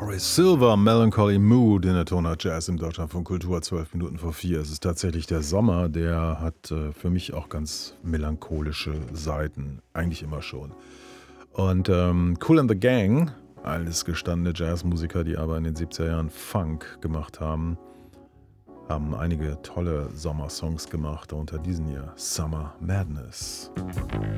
Horace Silver, Melancholy Mood in der Tonart Jazz im Deutschlandfunk Kultur, 12 Minuten vor 4. Es ist tatsächlich der Sommer, der hat für mich auch ganz melancholische Seiten, eigentlich immer schon. Und Kool and the Gang, alles gestandene Jazzmusiker, die aber in den 70er Jahren Funk gemacht haben, haben einige tolle Sommersongs gemacht, darunter diesen hier, Summer Madness.